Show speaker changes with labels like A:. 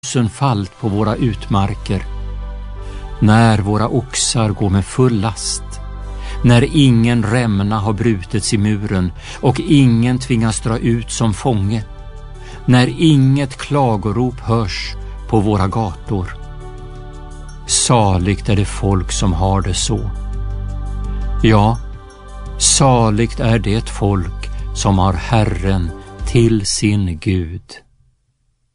A: tusenfalt på våra utmarker, när våra oxar går med full last, när ingen rämna har brutits i muren och ingen tvingas dra ut som fånge, när inget klagorop hörs på våra gator. Saligt är det folk som har det så. Ja, saligt är det folk som har Herren till sin Gud.